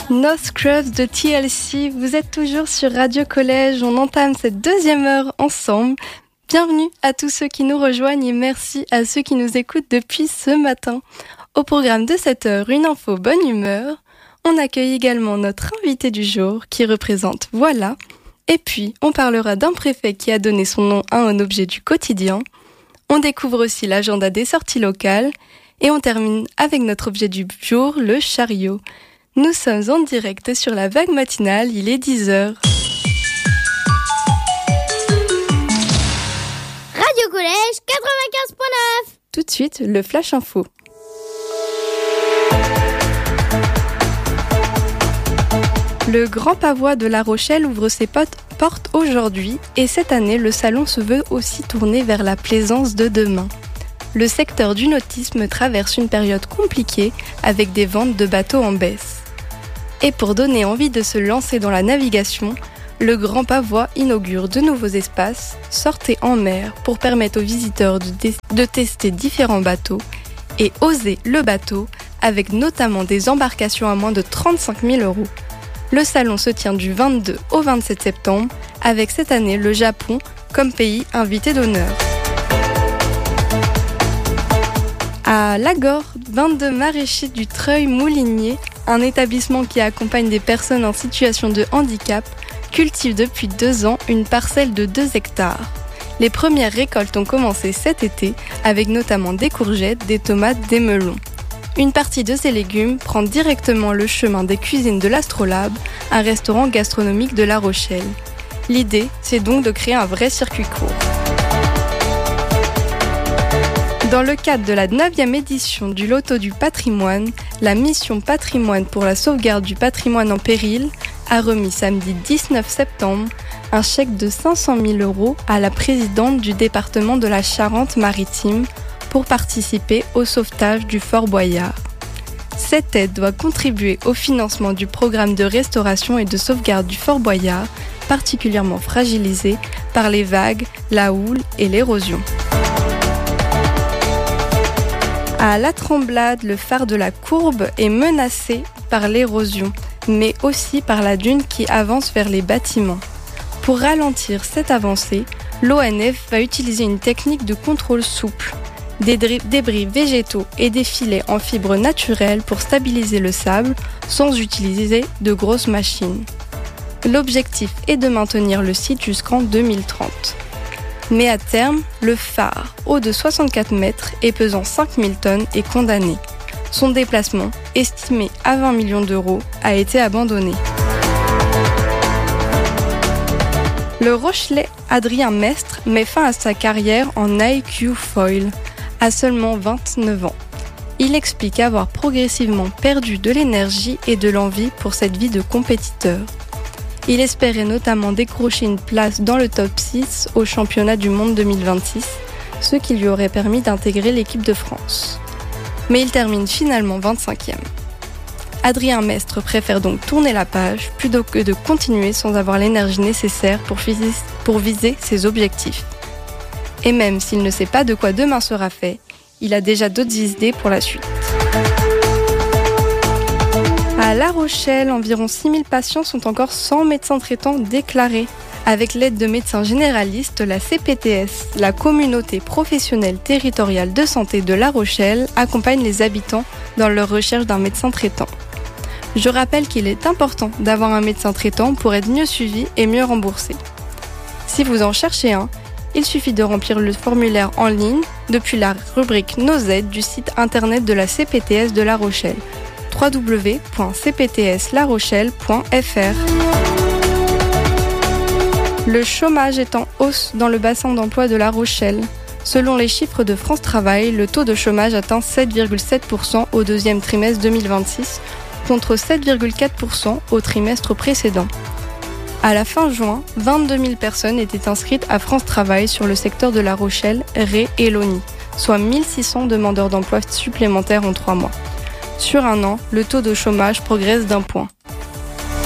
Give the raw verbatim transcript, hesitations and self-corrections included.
No Scrubs de T L C, vous êtes toujours sur Radio Collège, on entame cette deuxième heure ensemble. Bienvenue à tous ceux qui nous rejoignent et merci à ceux qui nous écoutent depuis ce matin. Au programme de cette heure, une info bonne humeur. On accueille également notre invité du jour qui représente Voilà. Et puis, on parlera d'un préfet qui a donné son nom à un objet du quotidien. On découvre aussi l'agenda des sorties locales. Et on termine avec notre objet du jour, le chariot. Nous sommes en direct sur la vague matinale, il est dix heures. Radio Collège quatre-vingt-quinze point neuf. Tout de suite, le Flash Info. Le Grand Pavois de La Rochelle ouvre ses portes aujourd'hui et cette année, le salon se veut aussi tourner vers la plaisance de demain. Le secteur du nautisme traverse une période compliquée avec des ventes de bateaux en baisse. Et pour donner envie de se lancer dans la navigation, le Grand Pavois inaugure de nouveaux espaces, sortez en mer pour permettre aux visiteurs de, dé- de tester différents bateaux et oser le bateau avec notamment des embarcations à moins de trente-cinq mille euros. Le salon se tient du vingt-deux au vingt-sept septembre avec cette année le Japon comme pays invité d'honneur. À Lagore, vingt-deux maraîchers du Treuil-Moulinier, un établissement qui accompagne des personnes en situation de handicap, cultivent depuis deux ans une parcelle de deux hectares. Les premières récoltes ont commencé cet été, avec notamment des courgettes, des tomates, des melons. Une partie de ces légumes prend directement le chemin des cuisines de l'Astrolabe, un restaurant gastronomique de La Rochelle. L'idée, c'est donc de créer un vrai circuit court. Dans le cadre de la neuvième édition du Loto du patrimoine, la mission Patrimoine pour la sauvegarde du patrimoine en péril a remis samedi dix-neuf septembre un chèque de cinq cent mille euros à la présidente du département de la Charente-Maritime pour participer au sauvetage du Fort Boyard. Cette aide doit contribuer au financement du programme de restauration et de sauvegarde du Fort Boyard, particulièrement fragilisé par les vagues, la houle et l'érosion. À La Tremblade, le phare de la Courbe est menacé par l'érosion, mais aussi par la dune qui avance vers les bâtiments. Pour ralentir cette avancée, l'O N F va utiliser une technique de contrôle souple, des débris végétaux et des filets en fibres naturelles pour stabiliser le sable sans utiliser de grosses machines. L'objectif est de maintenir le site jusqu'en deux mille trente. Mais à terme, le phare, haut de soixante-quatre mètres et pesant cinq mille tonnes, est condamné. Son déplacement, estimé à vingt millions d'euros, a été abandonné. Le Rochelais Adrien Mestre met fin à sa carrière en I Q Foil, à seulement vingt-neuf ans. Il explique avoir progressivement perdu de l'énergie et de l'envie pour cette vie de compétiteur. Il espérait notamment décrocher une place dans le top six au championnat du monde deux mille vingt-six, ce qui lui aurait permis d'intégrer l'équipe de France. Mais il termine finalement vingt-cinquième. Adrien Mestre préfère donc tourner la page plutôt que de continuer sans avoir l'énergie nécessaire pour viser, pour viser ses objectifs. Et même s'il ne sait pas de quoi demain sera fait, il a déjà d'autres idées pour la suite. À La Rochelle, environ six mille patients sont encore sans médecin traitant déclarés. Avec l'aide de médecins généralistes, la C P T S, la communauté professionnelle territoriale de santé de La Rochelle, accompagne les habitants dans leur recherche d'un médecin traitant. Je rappelle qu'il est important d'avoir un médecin traitant pour être mieux suivi et mieux remboursé. Si vous en cherchez un, il suffit de remplir le formulaire en ligne depuis la rubrique Nos aides du site internet de la C P T S de La Rochelle, w w w point c p t s la rochelle point f r. Le chômage est en hausse dans le bassin d'emploi de La Rochelle. Selon les chiffres de France Travail, le taux de chômage atteint sept virgule sept pour cent au deuxième trimestre deux mille vingt-six, contre sept virgule quatre pour cent au trimestre précédent. À la fin juin, vingt-deux mille personnes étaient inscrites à France Travail sur le secteur de La Rochelle, Ré et Logny, soit mille six cents demandeurs d'emploi supplémentaires en trois mois. Sur un an, le taux de chômage progresse d'un point.